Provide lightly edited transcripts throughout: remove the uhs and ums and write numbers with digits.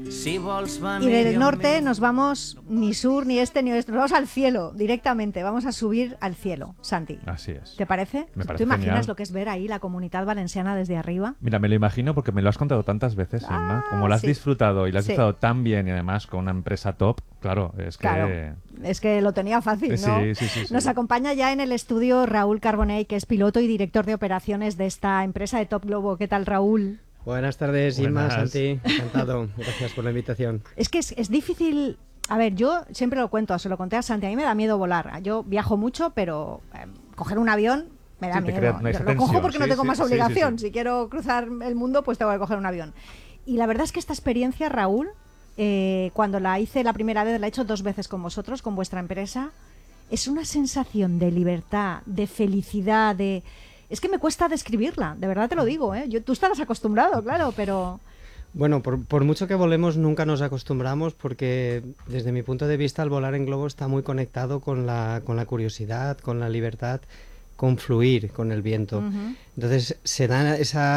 Y del norte nos vamos ni sur, ni este, ni oeste. Nos vamos al cielo directamente. Vamos a subir al cielo, Santi. Así es. ¿Te parece? Me parece ¿Tú imaginas genial lo que es ver ahí la Comunidad Valenciana desde arriba? Mira, me lo imagino porque me lo has contado tantas veces, Inma. Como lo has disfrutado y lo has disfrutado tan bien y además con una empresa top, claro, es que... Claro, es que lo tenía fácil, ¿no? Sí. Nos acompaña ya en el estudio Raúl Carbonell, que es piloto y director de operaciones de esta empresa de Top Globo. ¿Qué tal, Raúl? Buenas tardes, Inma, Santi. Encantado. Gracias por la invitación. Es que es difícil... A ver, yo siempre lo cuento, se lo conté a Santi, a mí me da miedo volar. Yo viajo mucho, pero coger un avión me da miedo. Yo lo cojo porque no tengo más obligación. Si quiero cruzar el mundo, pues tengo que coger un avión. Y la verdad es que esta experiencia, Raúl, cuando la hice la primera vez, la he hecho 2 veces con vosotros, con vuestra empresa, es una sensación de libertad, de felicidad, de... Es que me cuesta describirla, de verdad te lo digo, ¿eh? Tú estarás acostumbrado, claro, pero... Bueno, por mucho que volemos, nunca nos acostumbramos porque, desde mi punto de vista, el volar en globo está muy conectado con la curiosidad, con la libertad, con fluir con el viento. Uh-huh. Entonces, se da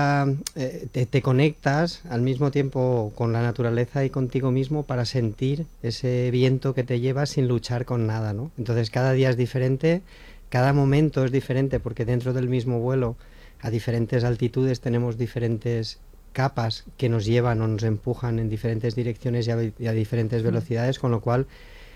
te conectas al mismo tiempo con la naturaleza y contigo mismo para sentir ese viento que te lleva sin luchar con nada, ¿no? Entonces, cada día es diferente, cada momento es diferente porque dentro del mismo vuelo, a diferentes altitudes, tenemos diferentes capas que nos llevan o nos empujan en diferentes direcciones y a diferentes velocidades, con lo cual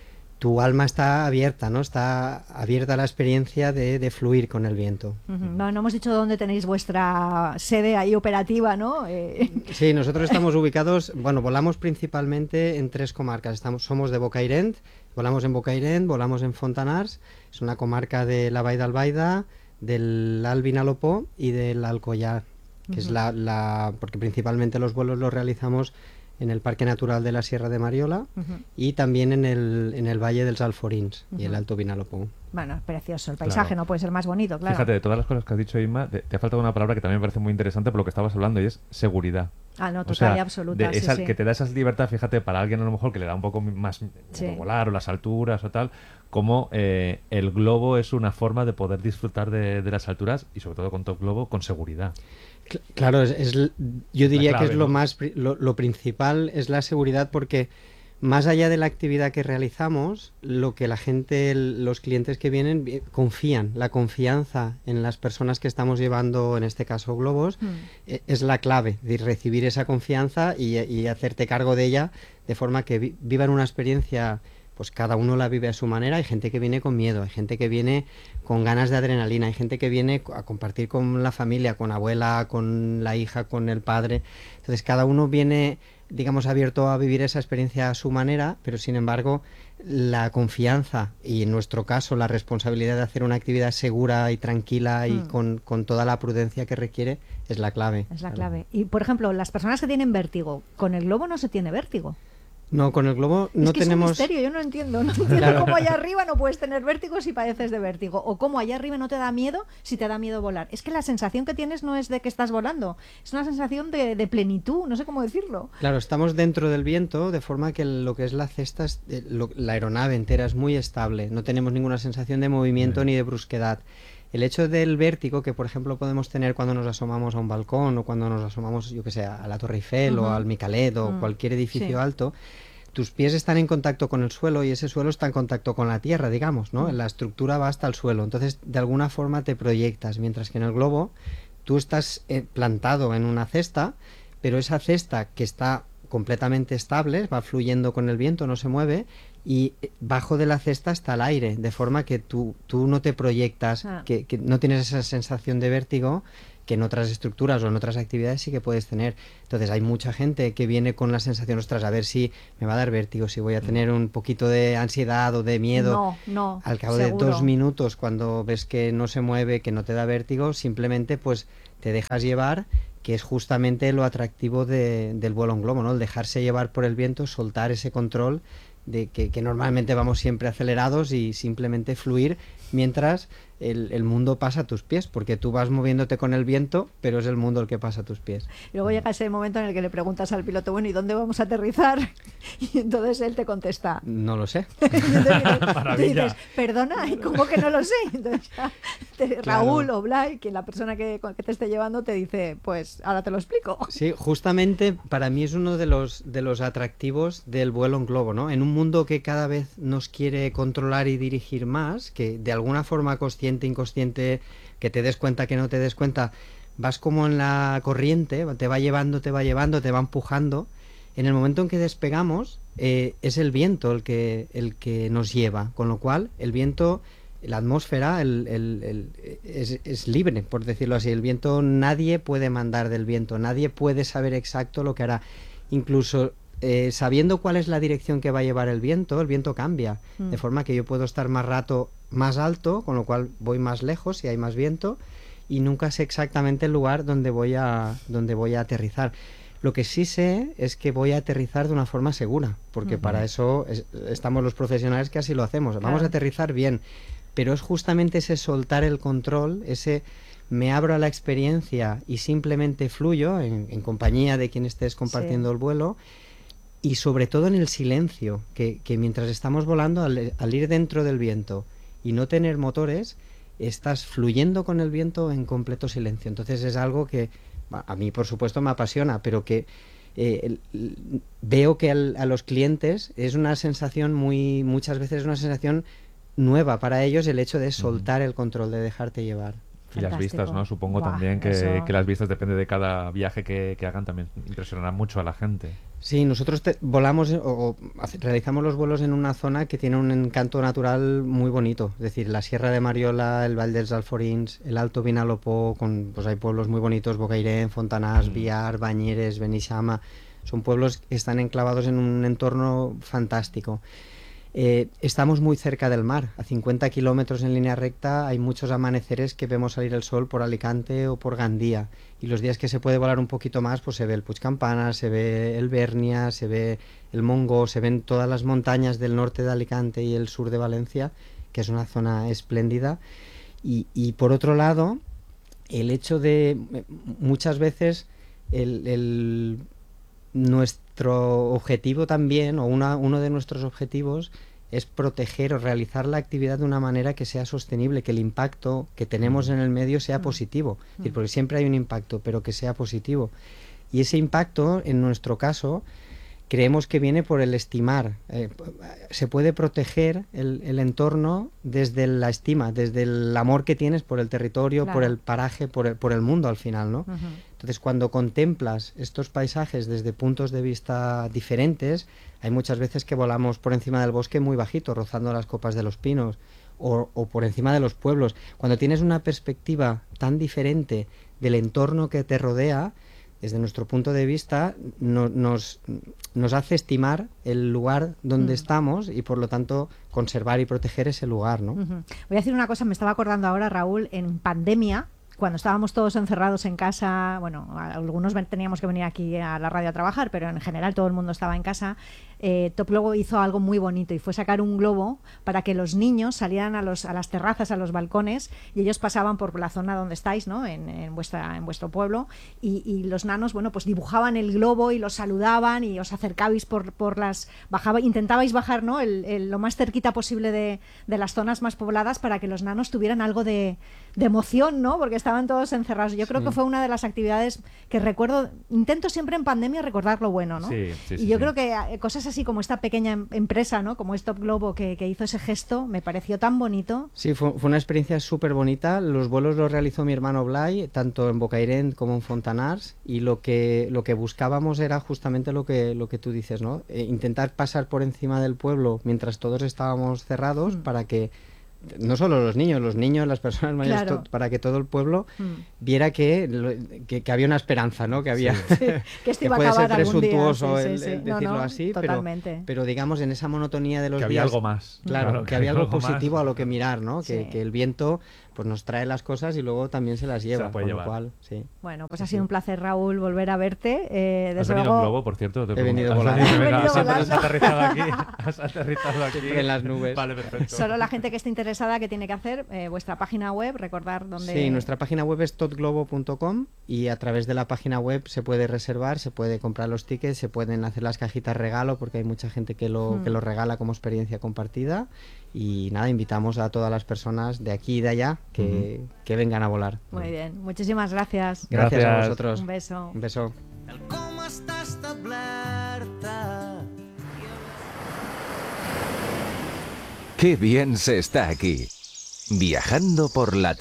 tu alma está abierta, ¿no? Está abierta a la experiencia de fluir con el viento. Uh-huh. No hemos dicho dónde tenéis vuestra sede ahí operativa, ¿no? Sí, nosotros estamos ubicados, volamos principalmente en 3 comarcas. Somos de Bocairent, volamos en Bocairent, volamos en Fontanars, es una comarca de la Vall d'Albaida, del Alt Vinalopó y del Alcoyar, que es porque principalmente los vuelos los realizamos en el Parque Natural de la Sierra de Mariola y también en el Valle dels Alforins y el Alto Vinalopó. Bueno, es precioso, el paisaje no puede ser más bonito, claro. Fíjate, de todas las cosas que has dicho, Inma, te ha faltado una palabra que también me parece muy interesante por lo que estabas hablando y es seguridad. Ah, no, total y absoluta. Que te da esa libertad, fíjate, para alguien a lo mejor que le da un poco más volar o las alturas o tal, como el globo es una forma de poder disfrutar de las alturas y sobre todo con Top Globo con seguridad. Claro, yo diría clave, que es lo principal es la seguridad, porque más allá de la actividad que realizamos, lo que la gente, los clientes que vienen confían, la confianza en las personas que estamos llevando, en este caso globos, es la clave de recibir esa confianza y hacerte cargo de ella de forma que vivan una experiencia. Pues cada uno la vive a su manera. Hay gente que viene con miedo, hay gente que viene con ganas de adrenalina, hay gente que viene a compartir con la familia, con abuela, con la hija, con el padre. Entonces cada uno viene, digamos, abierto a vivir esa experiencia a su manera, pero sin embargo la confianza y, en nuestro caso, la responsabilidad de hacer una actividad segura y tranquila y con toda la prudencia que requiere es la clave. Es la clave. Y, por ejemplo, las personas que tienen vértigo, con el globo no se tiene vértigo. No, con el globo no tenemos... Es un misterio, yo no entiendo. No entiendo claro. Cómo allá arriba no puedes tener vértigo si padeces de vértigo. O cómo allá arriba no te da miedo si te da miedo volar. Es que la sensación que tienes no es de que estás volando. Es una sensación de plenitud, no sé cómo decirlo. Claro, estamos dentro del viento, de forma que lo que es la cesta, la aeronave entera es muy estable. No tenemos ninguna sensación de movimiento ni de brusquedad. El hecho del vértigo que, por ejemplo, podemos tener cuando nos asomamos a un balcón o cuando nos asomamos, yo que sé, a la Torre Eiffel o al Micalet o cualquier edificio alto, tus pies están en contacto con el suelo y ese suelo está en contacto con la tierra, digamos, ¿no? La estructura va hasta el suelo, entonces de alguna forma te proyectas, mientras que en el globo tú estás plantado en una cesta, pero esa cesta que está completamente estable, va fluyendo con el viento, no se mueve, y bajo de la cesta está el aire, de forma que tú no te proyectas, que no tienes esa sensación de vértigo que en otras estructuras o en otras actividades sí que puedes tener. Entonces hay mucha gente que viene con la sensación, ostras, a ver si me va a dar vértigo, si voy a tener un poquito de ansiedad o de miedo. No, al cabo seguro. de 2 minutos, cuando ves que no se mueve, que no te da vértigo, simplemente pues te dejas llevar, que es justamente lo atractivo del vuelo en globo, ¿no? El dejarse llevar por el viento, soltar ese control de que normalmente vamos siempre acelerados y simplemente fluir mientras el mundo pasa a tus pies, porque tú vas moviéndote con el viento, pero es el mundo el que pasa a tus pies. Y luego llega ese momento en el que le preguntas al piloto, bueno, ¿y dónde vamos a aterrizar? Y entonces él te contesta, no lo sé. Tú dices, perdona, ¿y cómo que no lo sé? Entonces Raúl o Blay, que la persona que te esté llevando, te dice, pues ahora te lo explico. Sí, justamente para mí es uno de los atractivos del vuelo en globo, ¿no? En un mundo que cada vez nos quiere controlar y dirigir más, que de alguna forma consciente, inconsciente, que te des cuenta, que no te des cuenta, vas como en la corriente, te va llevando, te va empujando. En el momento en que despegamos, es el viento el que nos lleva, con lo cual el viento, la atmósfera es libre, por decirlo así. El viento, nadie puede mandar del viento, nadie puede saber exacto lo que hará. Incluso sabiendo cuál es la dirección que va a llevar el viento cambia, de forma que yo puedo estar más rato más alto, con lo cual voy más lejos si hay más viento, y nunca sé exactamente el lugar donde voy a aterrizar. Lo que sí sé es que voy a aterrizar de una forma segura, porque para eso estamos los profesionales que así lo hacemos. Claro. Vamos a aterrizar bien, pero es justamente ese soltar el control, ese me abro a la experiencia y simplemente fluyo en compañía de quien estés compartiendo el vuelo, y sobre todo en el silencio, que mientras estamos volando, al ir dentro del viento y no tener motores, estás fluyendo con el viento en completo silencio. Entonces es algo que a mí, por supuesto, me apasiona, pero que veo que a los clientes es una sensación muchas veces es una sensación nueva para ellos, el hecho de soltar el control, de dejarte llevar. Y las vistas, ¿no? Supongo también que las vistas, depende de cada viaje que hagan, también impresionarán mucho a la gente. Sí, nosotros volamos realizamos los vuelos en una zona que tiene un encanto natural muy bonito. Es decir, la Sierra de Mariola, el Val dels Alforins, el Alto Vinalopó, pues hay pueblos muy bonitos, Bocairén, Fontanars, Biar, Bañeres, Beneixama. Son pueblos que están enclavados en un entorno fantástico. Estamos muy cerca del mar, a 50 kilómetros en línea recta. Hay muchos amaneceres que vemos salir el sol por Alicante o por Gandía, y los días que se puede volar un poquito más, pues se ve el Puig Campana, se ve el Bernia, se ve el Montgó, se ven todas las montañas del norte de Alicante y el sur de Valencia, que es una zona espléndida. Y por otro lado, el hecho de muchas veces nuestro objetivo también, o uno de nuestros objetivos, es proteger o realizar la actividad de una manera que sea sostenible, que el impacto que tenemos en el medio sea positivo. Es decir, porque siempre hay un impacto, pero que sea positivo. Y ese impacto, en nuestro caso, creemos que viene por el estimar. Se puede proteger el entorno desde la estima, desde el amor que tienes por el territorio, por el paraje, por el mundo al final, ¿no? Entonces, cuando contemplas estos paisajes desde puntos de vista diferentes, hay muchas veces que volamos por encima del bosque muy bajito, rozando las copas de los pinos, o por encima de los pueblos. Cuando tienes una perspectiva tan diferente del entorno que te rodea, desde nuestro punto de vista, nos hace estimar el lugar donde estamos, y por lo tanto conservar y proteger ese lugar, ¿no? Voy a decir una cosa, me estaba acordando ahora, Raúl, en pandemia, cuando estábamos todos encerrados en casa, bueno, algunos teníamos que venir aquí a la radio a trabajar, pero en general todo el mundo estaba en casa. Top Globo hizo algo muy bonito, y fue sacar un globo para que los niños salieran a las terrazas, a los balcones, y ellos pasaban por la zona donde estáis, ¿no? en vuestro pueblo, y los nanos, bueno, pues dibujaban el globo y los saludaban, y os acercabais intentabais bajar, ¿no? lo más cerquita posible de las zonas más pobladas, para que los nanos tuvieran algo de emoción, ¿no? Porque estaban todos encerrados. Yo creo que fue una de las actividades que recuerdo. Intento siempre en pandemia recordar lo bueno, ¿no? Y yo creo que cosas así como esta pequeña empresa, ¿no? Como es Top Globo, que hizo ese gesto, me pareció tan bonito. Sí, fue una experiencia súper bonita. Los vuelos los realizó mi hermano Blay, tanto en Bocairén como en Fontanars, y lo que buscábamos era justamente lo que tú dices, ¿no? Intentar pasar por encima del pueblo mientras todos estábamos cerrados, para que no solo los niños, las personas mayores, claro, para que todo el pueblo viera que había una esperanza, ¿no? Que había que esto iba puede a acabar ser presuntuoso algún día. el decirlo así, pero digamos en esa monotonía de los días, había algo más. Claro, que había algo positivo a lo que mirar, ¿no? Que el viento nos trae las cosas y luego también se las lleva, con lo cual, sí. Bueno, pues ha sido un placer, Raúl, volver a verte. ¿Has venido en globo, por cierto? He venido volando. ¿Has aterrizado aquí? ¿Has aterrizado aquí? Siempre en las nubes. Vale, perfecto. Solo la gente que esté interesada, ¿qué tiene que hacer? Vuestra página web, recordar dónde... Sí, nuestra página web es totglobo.com y a través de la página web se puede reservar, se puede comprar los tickets, se pueden hacer las cajitas regalo porque hay mucha gente que lo regala como experiencia compartida. Y nada, invitamos a todas las personas de aquí y de allá que vengan a volar. Muy bien, muchísimas gracias. Gracias a vosotros. Un beso. Un beso. Qué bien se está aquí, viajando por la